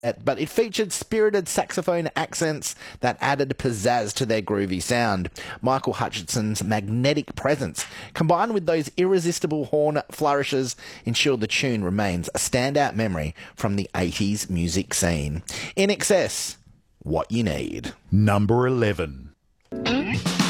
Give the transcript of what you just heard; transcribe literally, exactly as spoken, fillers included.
but it featured spirited saxophone accents that added pizzazz to their groovy sound. Michael Hutchinson's magnetic presence, combined with those irresistible horn flourishes, ensured the tune remains a standout memory from the eighties music scene. I N X S, what you need. Number eleven. Mm-hmm.